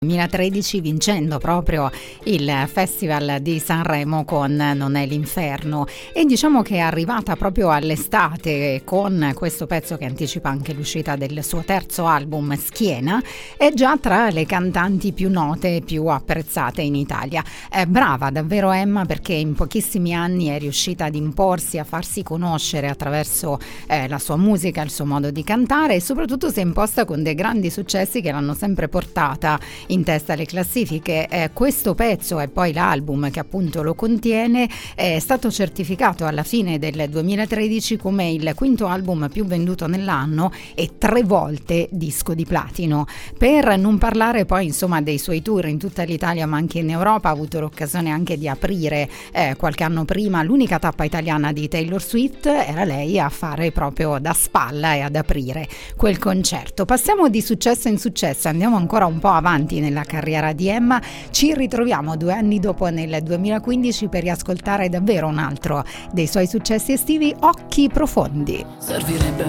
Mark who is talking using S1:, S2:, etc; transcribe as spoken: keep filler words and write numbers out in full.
S1: duemilatredici, vincendo proprio il Festival di Sanremo con Non è l'inferno, e diciamo che è arrivata proprio all'estate con questo pezzo che anticipa anche l'uscita del suo terzo album, Schiena. È già tra le cantanti più note e più apprezzate in Italia. È brava davvero Emma, perché in pochissimi anni è riuscita ad imporsi, a farsi conoscere attraverso eh, la sua musica, il suo modo di cantare, e soprattutto si è imposta con dei grandi successi che l'hanno sempre portata in testa alle classifiche. Eh, questo pezzo e poi l'album che appunto lo contiene è stato certificato alla fine del duemilatredici come il quinto album più venduto nell'anno e tre volte disco di platino. Per non parlare poi insomma dei suoi tour in tutta l'Italia ma anche in Europa, ha avuto l'occasione anche di aprire eh, qualche anno prima l'unica tappa italiana di Taylor Swift. Era lei a fare proprio da spalla e ad aprire quel concerto. Passiamo di successo in successo, andiamo ancora un po' avanti nella carriera di Emma. Ci ritroviamo due anni dopo, nel duemilaquindici, per riascoltare davvero un altro dei suoi successi estivi, Occhi profondi.
S2: Servirebbe